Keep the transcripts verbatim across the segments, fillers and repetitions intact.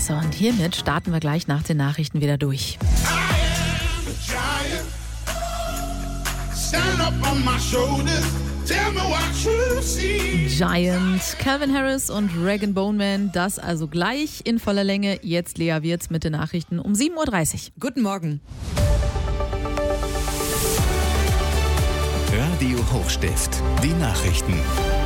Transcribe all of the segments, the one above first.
So, und hiermit starten wir gleich nach den Nachrichten wieder durch. Giant, Calvin Harris und Rag and Bone Man, das also gleich in voller Länge. Jetzt Lea Wirz mit den Nachrichten um sieben Uhr dreißig. Guten Morgen. Radio Hochstift, die Nachrichten.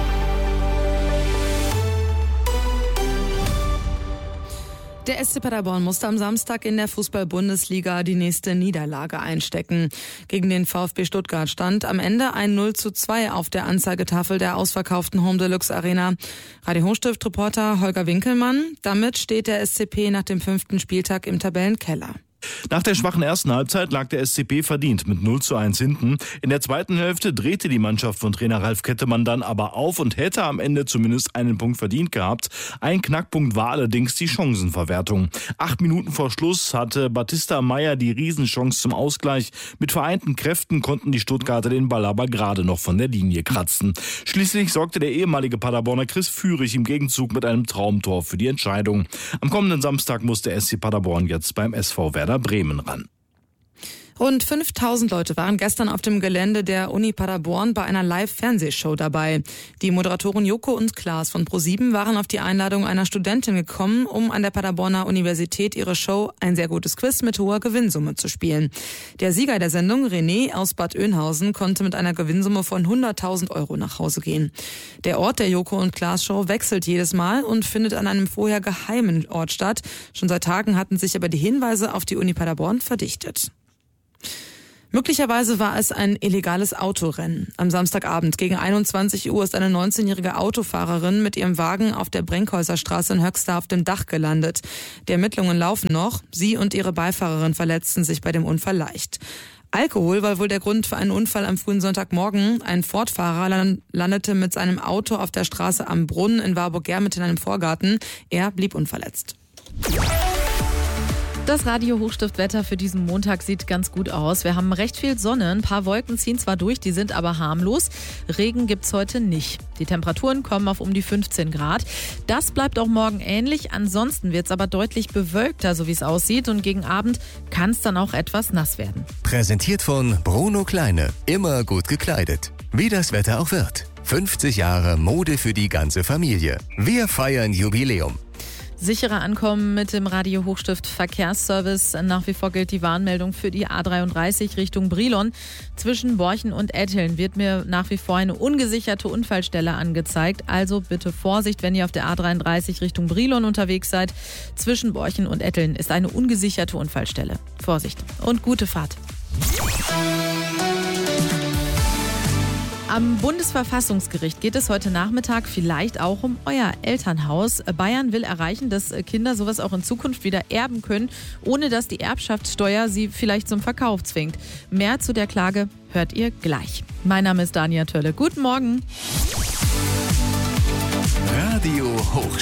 Der S C Paderborn musste am Samstag in der Fußball-Bundesliga die nächste Niederlage einstecken. Gegen den VfB Stuttgart stand am Ende ein null zu zwei auf der Anzeigetafel der ausverkauften Home Deluxe Arena. Radio Hochstift-Reporter Holger Winkelmann. Damit steht der S C P nach dem fünften Spieltag im Tabellenkeller. Nach der schwachen ersten Halbzeit lag der S C P verdient mit null zu eins hinten. In der zweiten Hälfte drehte die Mannschaft von Trainer Ralf Kettemann dann aber auf und hätte am Ende zumindest einen Punkt verdient gehabt. Ein Knackpunkt war allerdings die Chancenverwertung. Acht Minuten vor Schluss hatte Batista Meyer die Riesenchance zum Ausgleich. Mit vereinten Kräften konnten die Stuttgarter den Ball aber gerade noch von der Linie kratzen. Schließlich sorgte der ehemalige Paderborner Chris Führig im Gegenzug mit einem Traumtor für die Entscheidung. Am kommenden Samstag muss der S C Paderborn jetzt beim S V Werder Bremen ran. Rund fünftausend Leute waren gestern auf dem Gelände der Uni Paderborn bei einer Live-Fernsehshow dabei. Die Moderatoren Joko und Klaas von ProSieben waren auf die Einladung einer Studentin gekommen, um an der Paderborner Universität ihre Show Ein sehr gutes Quiz mit hoher Gewinnsumme zu spielen. Der Sieger der Sendung, René aus Bad Oeynhausen, konnte mit einer Gewinnsumme von hunderttausend Euro nach Hause gehen. Der Ort der Joko und Klaas Show wechselt jedes Mal und findet an einem vorher geheimen Ort statt. Schon seit Tagen hatten sich aber die Hinweise auf die Uni Paderborn verdichtet. Möglicherweise war es ein illegales Autorennen. Am Samstagabend gegen einundzwanzig Uhr ist eine neunzehnjährige Autofahrerin mit ihrem Wagen auf der Brenkhäuser Straße in Höxter auf dem Dach gelandet. Die Ermittlungen laufen noch. Sie und ihre Beifahrerin verletzten sich bei dem Unfall leicht. Alkohol war wohl der Grund für einen Unfall am frühen Sonntagmorgen. Ein Ford-Fahrer landete mit seinem Auto auf der Straße am Brunnen in Warburg-Germet in einem Vorgarten. Er blieb unverletzt. Das Radio-Hochstift-Wetter für diesen Montag sieht ganz gut aus. Wir haben recht viel Sonne, ein paar Wolken ziehen zwar durch, die sind aber harmlos. Regen gibt's heute nicht. Die Temperaturen kommen auf um die fünfzehn Grad. Das bleibt auch morgen ähnlich, ansonsten wird's aber deutlich bewölkter, so wie es aussieht. Und gegen Abend kann es dann auch etwas nass werden. Präsentiert von Bruno Kleine, immer gut gekleidet. Wie das Wetter auch wird. fünfzig Jahre Mode für die ganze Familie. Wir feiern Jubiläum. Sicherer Ankommen mit dem Radio Hochstift Verkehrsservice. Nach wie vor gilt die Warnmeldung für die A dreiunddreißig Richtung Brilon. Zwischen Borchen und Etteln wird mir nach wie vor eine ungesicherte Unfallstelle angezeigt. Also bitte Vorsicht, wenn ihr auf der A dreiunddreißig Richtung Brilon unterwegs seid. Zwischen Borchen und Etteln ist eine ungesicherte Unfallstelle. Vorsicht und gute Fahrt. Am Bundesverfassungsgericht geht es heute Nachmittag vielleicht auch um euer Elternhaus. Bayern will erreichen, dass Kinder sowas auch in Zukunft wieder erben können, ohne dass die Erbschaftssteuer sie vielleicht zum Verkauf zwingt. Mehr zu der Klage hört ihr gleich. Mein Name ist Dania Tölle. Guten Morgen. Radio Hochstift.